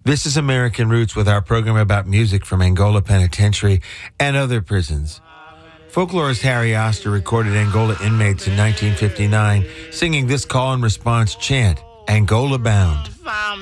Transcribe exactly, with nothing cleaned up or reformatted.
This is American Roots with our program about music from Angola Penitentiary and other prisons. Folklorist Harry Oster recorded Angola inmates in nineteen fifty-nine, singing this call and response chant, Angola Bound.